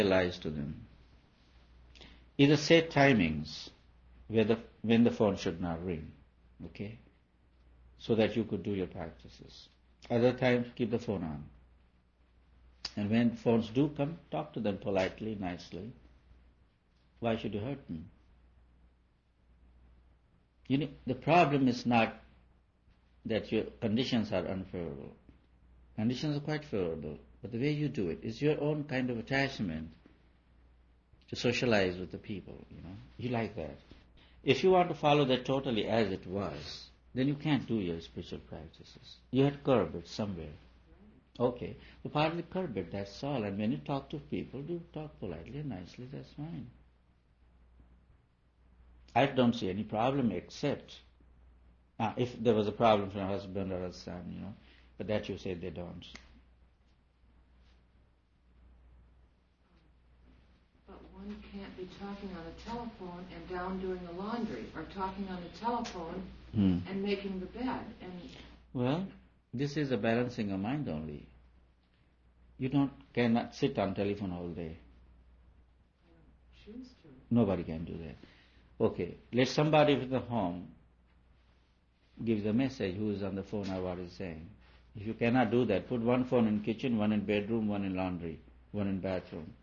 lies to them. Either set timings when the phone should not ring, okay, so that you could do your practices. Other times, keep the phone on. And when phones do come, talk to them politely, nicely. Why should you hurt them? The problem is not that your conditions are unfavorable. Conditions are quite favorable, but the way you do it is your own kind of attachment to socialize with the people, You like that. If you want to follow that totally as it was, then you can't do your spiritual practices. You have to curb it somewhere. Okay, well, partly curb it, that's all. And when you talk to people, do talk politely and nicely, that's fine. I don't see any problem except if there was a problem from a husband or a son, but that you say they don't. But one can't be talking on a telephone and down doing the laundry, or talking on the telephone and making the bed. Well, this is a balancing of mind only. You cannot sit on telephone all day. I don't choose to. Nobody can do that. Okay, let somebody from the home give the message who is on the phone or what is saying. If you cannot do that, put one phone in kitchen, one in bedroom, one in laundry, one in bathroom.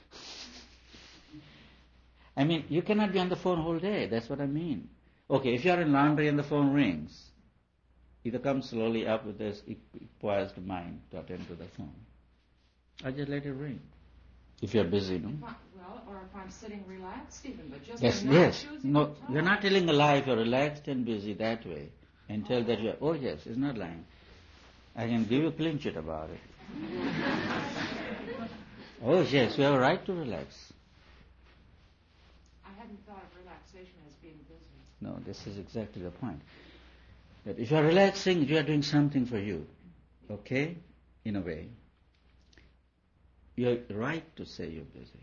I mean, you cannot be on the phone whole day, that's what I mean. Okay, if you are in laundry and the phone rings, either come slowly up with this poised mind to attend to the phone, or just let it ring. If you are busy, Or if I'm sitting relaxed even, but just yes. No, you're not telling a lie if you're relaxed and busy that way. And tell that you're, yes, it's not lying. I can give you a clean sheet about it. Yes, you have a right to relax. I hadn't thought of relaxation as being busy. No, this is exactly the point. That if you're relaxing, you are doing something for you. Okay? In a way. You have the right to say you're busy.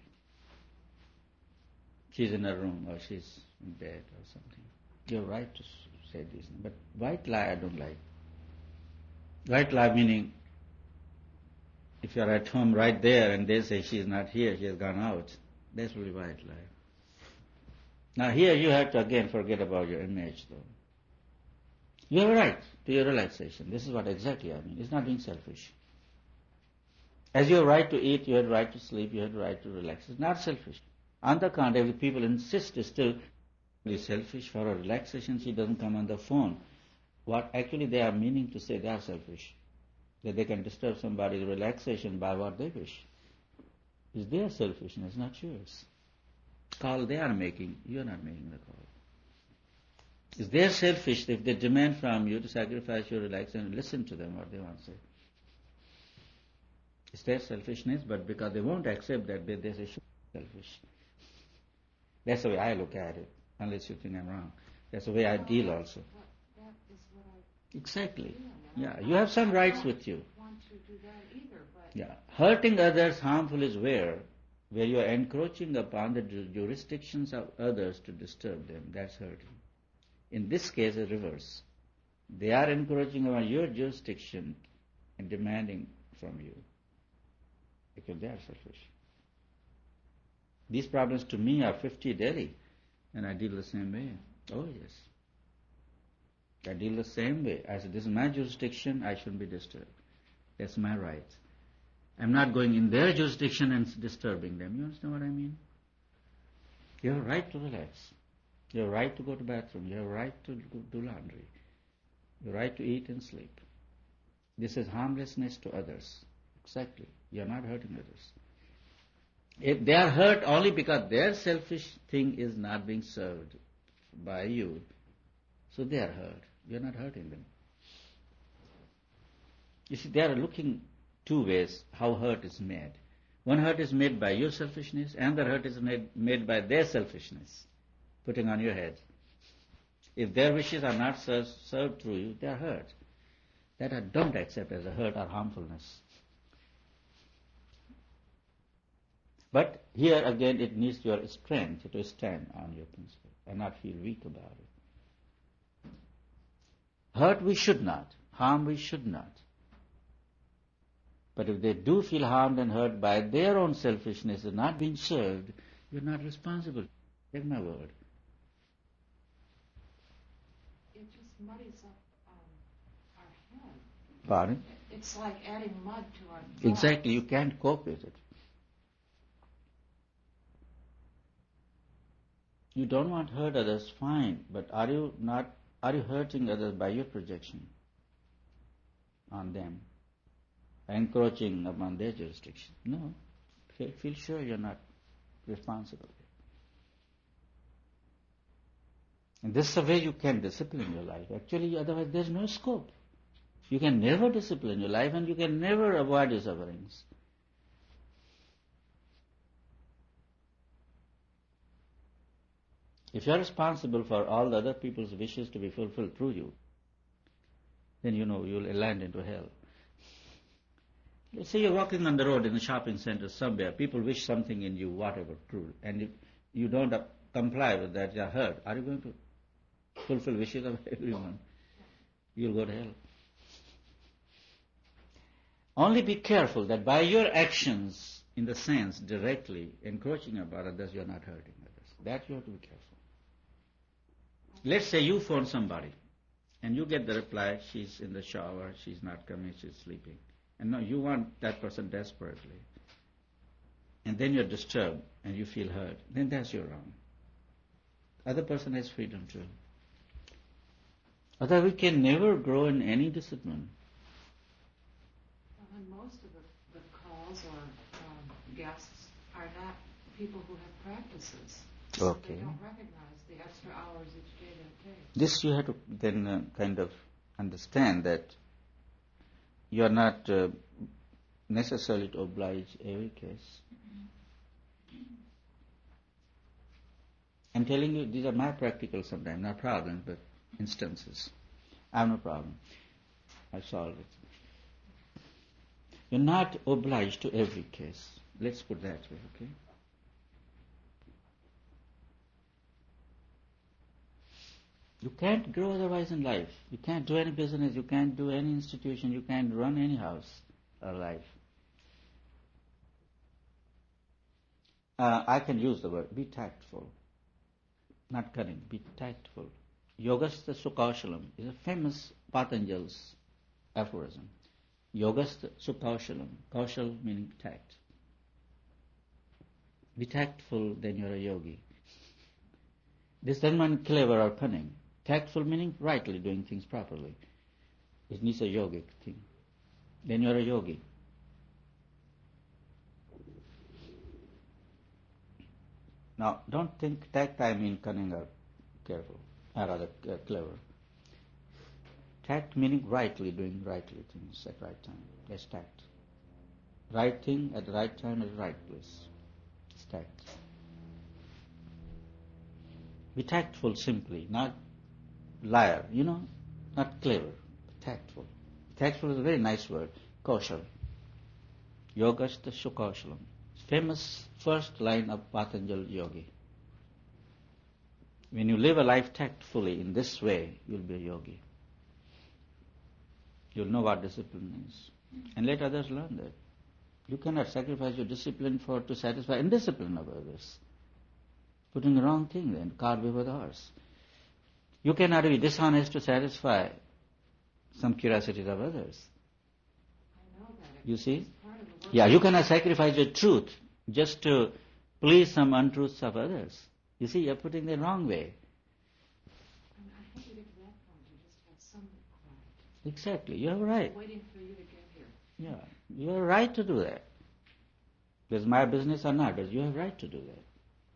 She's in her room or she's in bed or something. You have right to say this. But white lie I don't like. White lie meaning if you're at home right there and they say she's not here, she has gone out, that's really white lie. Now here you have to again forget about your image though. You have a right to your relaxation. This is what exactly I mean. It's not being selfish. As you have right to eat, you have right to sleep, you have the right to relax. It's not selfish. On the contrary, if people insist it's still selfish for a relaxation, she doesn't come on the phone. What actually they are meaning to say, they are selfish. That they can disturb somebody's relaxation by what they wish. It's their selfishness, not yours. Call they are making, you are not making the call. It's their selfish if they demand from you to sacrifice your relaxation, listen to them what they want to say. It's their selfishness, but because they won't accept that, they say, selfish. That's the way I look at it, unless you think I'm wrong. That's the way I deal also. That is what I exactly. Yeah, you have some rights with you. I don't want to do that either, but... Yeah, hurting others harmful is where you are encroaching upon the jurisdictions of others to disturb them. That's hurting. In this case, it's reverse. They are encroaching upon your jurisdiction and demanding from you. Because they are selfish. These problems to me are 50 daily, and I deal the same way. Oh yes. I deal the same way. I said, this is my jurisdiction, I shouldn't be disturbed. That's my right. I'm not going in their jurisdiction and disturbing them. You understand what I mean? You have a right to relax. You have a right to go to the bathroom. You have a right to do laundry. You have a right to eat and sleep. This is harmlessness to others. Exactly. You are not hurting others. If they are hurt only because their selfish thing is not being served by you, so they are hurt. You are not hurting them. You see, they are looking two ways how hurt is made. One hurt is made by your selfishness, and the hurt is made by their selfishness, putting on your head. If their wishes are not served through you, they are hurt. That I don't accept as a hurt or harmfulness. But here again it needs your strength to stand on your principle and not feel weak about it. Hurt we should not. Harm we should not. But if they do feel harmed and hurt by their own selfishness and not being served, you're not responsible. Take my word. It just muddies up our head. Pardon? It's like adding mud to our thoughts. Exactly, you can't cope with it. You don't want to hurt others, fine, but are you hurting others by your projection on them, encroaching upon their jurisdiction? No. Feel sure you're not responsible. And this is the way you can discipline your life. Actually, otherwise there's no scope. You can never discipline your life and you can never avoid your sufferings. If you are responsible for all the other people's wishes to be fulfilled through you, then you know you'll land into hell. Let's say you're walking on the road in a shopping center somewhere, people wish something in you, whatever, crude, and if you don't comply with that, you're hurt. Are you going to fulfill wishes of everyone? You'll go to hell. Only be careful that by your actions, in the sense directly encroaching upon others, you're not hurting others. That you have to be careful. Let's say you phone somebody and you get the reply, she's in the shower, she's not coming, she's sleeping. And no, you want that person desperately. And then you're disturbed and you feel hurt. Then that's your wrong. Other person has freedom too. Otherwise we can never grow in any discipline. Well, and most of the calls or guests are not people who have practices. Okay. They don't recognize the extra hours each day they take. This you have to then kind of understand that you are not necessarily to oblige every case. I'm telling you, these are my practical sometimes, not problems, but instances. I have no problem. I solve it. You're not obliged to every case. Let's put that way, okay? You can't grow otherwise in life. You can't do any business, you can't do any institution, you can't run any house or life. I can use the word, be tactful. Not cunning, be tactful. Yogastha Sukhaushalam is a famous Patanjal's aphorism. Yogastha Sukhaushalam, kaushal meaning tact. Be tactful, then you're a yogi. This doesn't mean clever or cunning. Tactful meaning rightly doing things properly. It needs a yogic thing. Then you're a yogi. Now, don't think tact I mean cunning or careful, or rather clever. Tact meaning rightly doing rightly things at right time. That's tact. Right thing at the right time at the right place. It's tact. Be tactful simply, not liar, not clever, tactful. Tactful is a very nice word, kaushal. Yogastha Sukhaushalam. Famous first line of Patanjali yogi. When you live a life tactfully in this way, you'll be a yogi. You'll know what discipline is. And let others learn that. You cannot sacrifice your discipline to satisfy indiscipline of others. Putting the wrong thing then, cart before the horse. You cannot be dishonest to satisfy some curiosities of others. I know that. You see? Part Yeah, you cannot sacrifice your truth just to please some untruths of others. You see, you're putting the wrong way. I hope you get to that point. You just have some quiet. Exactly, you're right. I'm waiting for you to get here. Yeah, you have a right to do that. It's my business or not, you have a right to do that.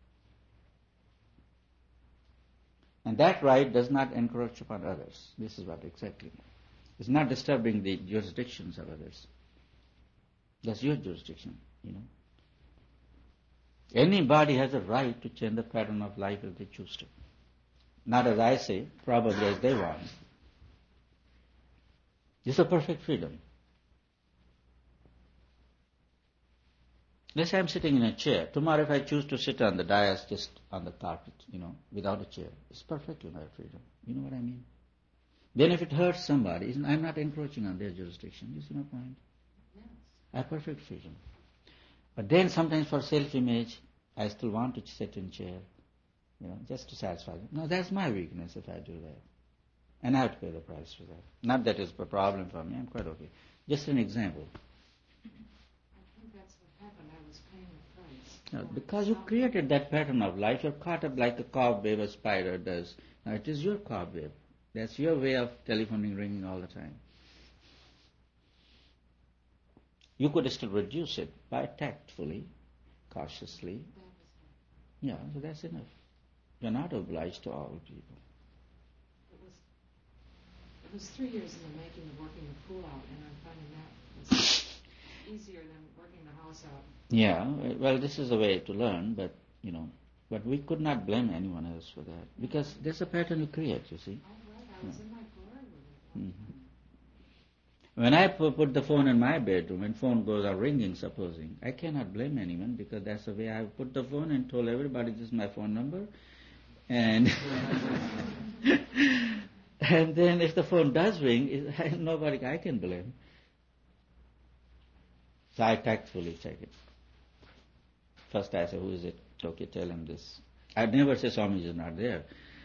And that right does not encroach upon others. This is what exactly. It's not disturbing the jurisdictions of others. That's your jurisdiction, Anybody has a right to change the pattern of life if they choose to. Not as I say, probably as they want. This is a perfect freedom. Let's say I'm sitting in a chair. Tomorrow if I choose to sit on the dais just on the carpet, without a chair, it's perfectly my freedom. You know what I mean? Then if it hurts somebody, I'm not encroaching on their jurisdiction. You see my point? Yes. I have perfect freedom. But then sometimes for self-image, I still want to sit in chair, just to satisfy them. No, that's my weakness if I do that. And I have to pay the price for that. Not that it's a problem for me, I'm quite okay. Just an example. I think that's what happened. I was paying the price. Because you created that pattern of life, you're caught up like a cobweb a spider does. Now it is your cobweb. That's your way of telephoning, ringing all the time. You could still reduce it by tactfully, cautiously. Yeah, so that's enough. You're not obliged to all people. It was 3 years in the making of working the pool out, and I'm finding that was easier than working the house out. Yeah, well, this is a way to learn, but we could not blame anyone else for that because there's a pattern you create. You see. Oh, right. I was in my glory with it. Mm-hmm. When I put the phone in my bedroom and phone goes out ringing, supposing, I cannot blame anyone because that's the way I put the phone and told everybody this is my phone number. And and then if the phone does ring, nobody I can blame. So I tactfully check it. First I say, who is it? Okay, tell him this. I'd never say Swamiji is not there.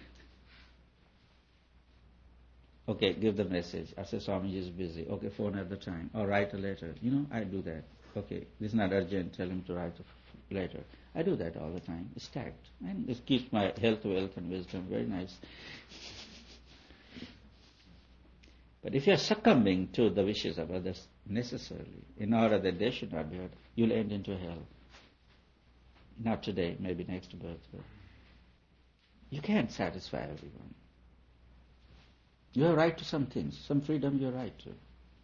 Okay, give the message. I say Swamiji is busy. Okay, phone at the time. Or write a letter. I do that. Okay, this is not urgent. Tell him to write a letter. I do that all the time. It's tact. And it keeps my health, wealth and wisdom very nice. But if you're succumbing to the wishes of others necessarily, in order that they should not be hurt, you'll end into hell. Not today, maybe next birth. But you can't satisfy everyone. You have right to some things. Some freedom you have right to.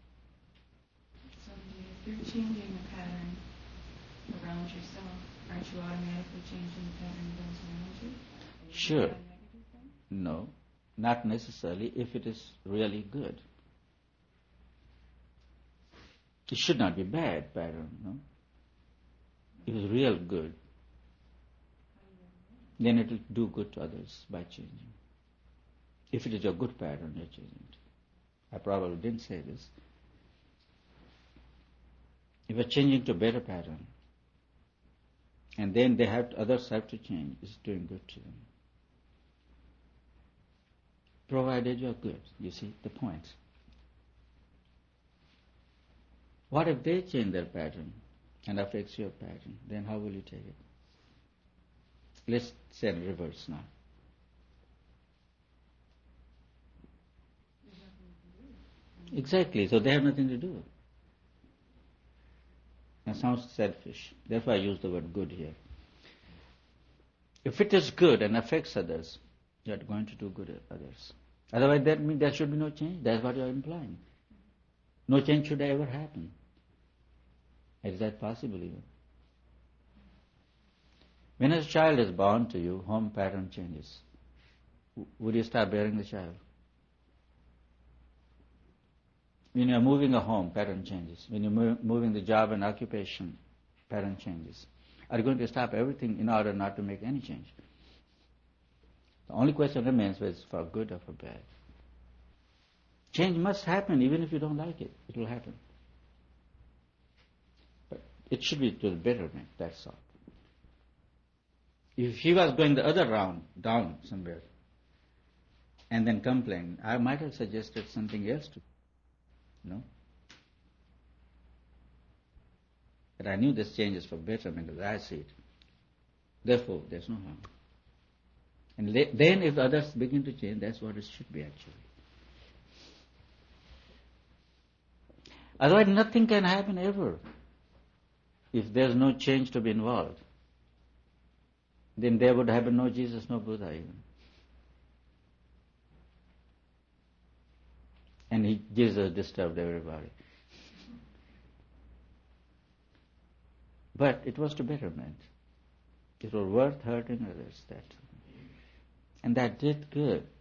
So if you're changing the pattern around yourself, aren't you automatically changing the pattern of those around you? Sure. No, not necessarily if it is really good. It should not be bad pattern, no? If it's real good, then it will do good to others by changing. If it is a good pattern, you're changing it. I probably didn't say this. If you're changing to a better pattern, and then others have to change, it's doing good to them. Provided you're good, you see the point. What if they change their pattern and affects your pattern? Then how will you take it? Let's say in reverse now. Exactly, so they have nothing to do. That sounds selfish. Therefore I use the word good here. If it is good and affects others, you are going to do good to others. Otherwise that means there should be no change. That's what you are implying. No change should ever happen. Is that possible even? When a child is born to you, home pattern changes. Would you start bearing the child? When you are moving a home, pattern changes. When you are moving the job and occupation, pattern changes. Are you going to stop everything in order not to make any change? The only question remains whether it's for good or for bad. Change must happen even if you don't like it. It will happen. But it should be to the betterment, that's all. If he was going the other round, down somewhere, and then complained, I might have suggested something else to no? But I knew this change is for betterment as I see it. Therefore, there's no harm. And then if others begin to change, that's what it should be actually. Otherwise, nothing can happen ever if there's no change to be involved. Then there would have been no Jesus, no Buddha even. And Jesus disturbed everybody. But it was to betterment. It was worth hurting others. And that did good.